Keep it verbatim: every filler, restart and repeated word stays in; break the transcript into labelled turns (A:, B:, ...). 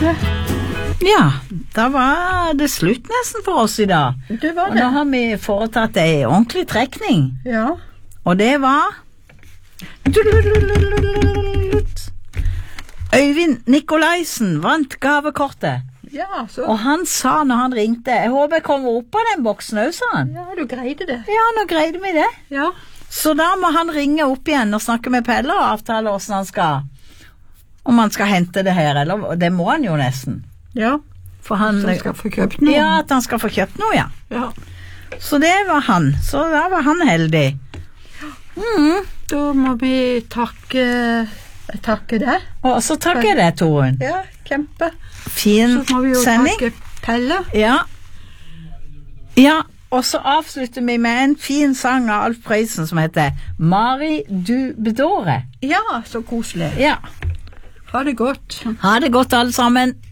A: det.
B: Ja, da var det slutt nesten for oss i dag.
A: Det var
B: og
A: det.
B: nå har vi foretatt en ordentlig trekning.
A: Ja.
B: Og det var Øyvind Nikolaisen vant gavekortet.
A: Ja, så.
B: Og han sa når han ringte, jeg håper jeg kommer opp av den boksen også, sa han.
A: Ja, du greide det.
B: Ja, nå greide vi det.
A: Ja.
B: Så da må han ringe opp igjen og snakke med Pelle og avtale hvordan han skal, om han skal hente det her, eller det må han jo nesten.
A: Ja.
B: For han,
A: Så han skal få kjøpt noe.
B: Ja, at han skal få kjøpt noe, ja.
A: Ja.
B: Så det var han. Så da var han heldig. Mm.
A: Da må vi takke, takke deg.
B: Og så takker jeg deg, Torunn.
A: Ja, kjempe.
B: Fin
A: Så må vi jo
B: sending.
A: takke Pelle.
B: Ja. Ja, og så avslutter vi med en fin sang av Alf Prøysen som heter Mari du bedåre.
A: Ja, så koselig.
B: Ja.
A: Ha det godt.
B: Ha det godt alle sammen.